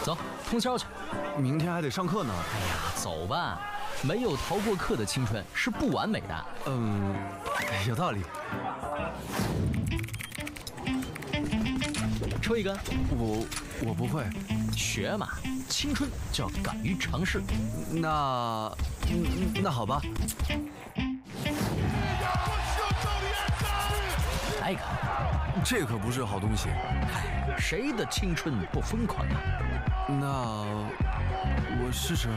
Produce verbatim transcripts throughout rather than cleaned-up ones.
走，通宵去。 明天还得上课呢。 哎呀，走吧，没有逃过课的青春是不完美的。 嗯，有道理。 抽一根。 我我不会。 学嘛，青春就要敢于尝试。 那那好吧。 来一个。 这可不是好东西。 嗨，谁的青春不疯狂啊？ 那我试试。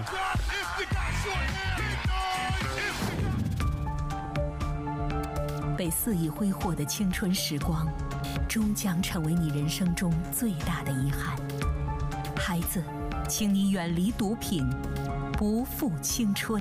被肆意挥霍的青春时光，终将成为你人生中最大的遗憾。孩子，请你远离毒品，不负青春。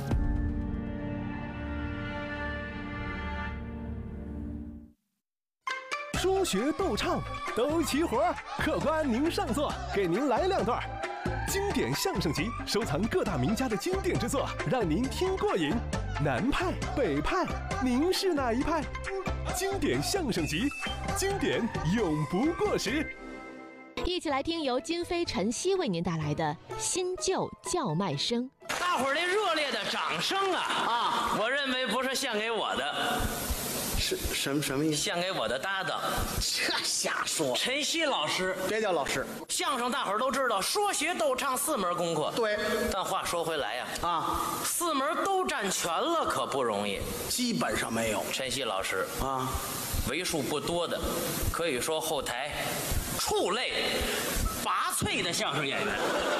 说学逗唱都齐活，客官您上座，给您来两段。经典相声集，收藏各大名家的经典之作，让您听过瘾。南派北派，您是哪一派？经典相声集，经典永不过时。 一起来听由金飞、陈曦为您带来的新旧叫卖声。 大伙儿这热烈的掌声啊啊！我认为不是献给我的。 是什么什么意思？ 献给我的搭档， 这瞎说。 陈曦老师， 别叫老师。 相声大伙儿都知道，说学逗唱四门功课。 对。 但话说回来呀， 啊， 四门都占全了可不容易， 基本上没有。 陈曦老师啊， 为数不多的，可以说后台触类拔萃的相声演员。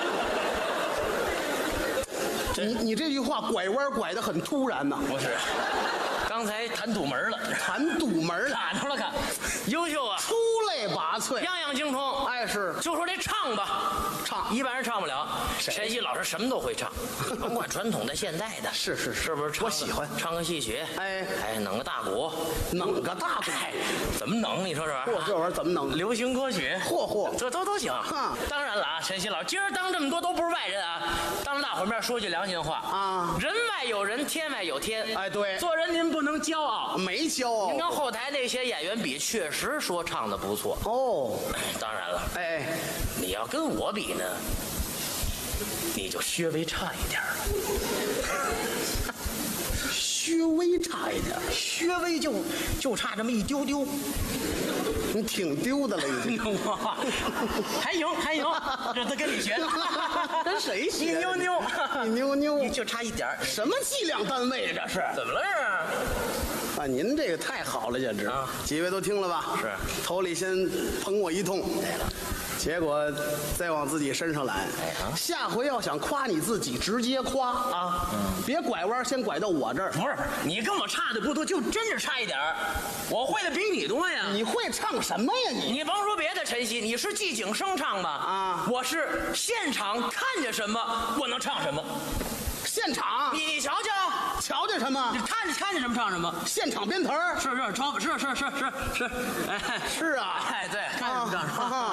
你你这句话拐弯拐得很突然呐。 不是。刚才谈堵门了， 谈堵门了， 看着了看，优秀啊， 出类拔萃， 样样精通。 哎，是， 就说这唱吧， 唱一般人唱不了。陈曦老师什么都会唱，甭管传统的、现代的， 是是是不是？ 我喜欢唱个戏曲， 哎哎，弄个大鼓， 弄个大鼓， 怎么弄？你说说， 嚯，这玩意儿怎么弄？ 流行歌曲， 嚯嚯， 这都都行。当然了啊，陈曦老师今儿当这么多都不是外人啊，当着大伙面说句良心话啊， 人外有人，天外有天。 哎，对， 做人您不能骄傲。 没骄傲， 您跟后台那些演员比，确实说唱的不错哦。 当然了， 哎， 你要跟我比呢，你就稍微差一点了。 稍微差一点， 稍微就就差这么一丢丢， 你挺丢的了已经。 还行还行，这都跟你学的。 跟谁学？ 你妞妞， 你妞妞， 你就差一点。 什么计量单位这是？ 怎么了啊？啊，您这个太好了，简直！ 啊， 几位都听了吧？ 是。 头里先捧我一通， 对了， 结果再往自己身上揽。 哎啊， 下回要想夸你自己，直接夸啊， 嗯，别拐弯，先拐到我这儿。 不是不是，你跟我差的不多，就真是差一点儿。我会的比你多呀。 你会唱什么呀你？ 你甭说别的，陈曦，你是季景声唱吧？ 啊， 我是现场看见什么，我能唱什么。 现场， 你你瞧瞧， 瞧见什么？ 你看见看见什么唱什么。 现场编词儿， 是是唱是是是是是，哎是啊， 哎对，看见什么唱什么。